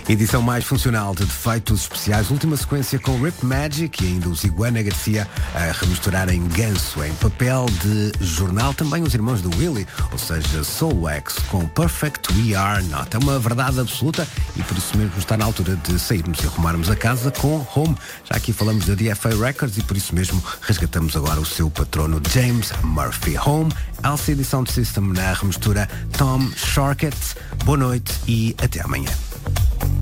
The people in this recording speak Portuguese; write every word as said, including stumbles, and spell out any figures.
Edição mais funcional de Defeitos Especiais, última sequência com Rip Magic e ainda os Iguana Garcia a remisturarem Ganso em papel de jornal, também os irmãos do Willy, ou seja, Soul Wax com Perfect We Are Not. É uma verdade absoluta e por isso mesmo está na altura de sairmos e arrumarmos a casa com Home. Já aqui falamos da D F A Records e por isso mesmo resgatamos agora o seu patrono James Murphy. Home, L C D Sound System na remistura Tom Shorkett. Boa noite e até amanhã.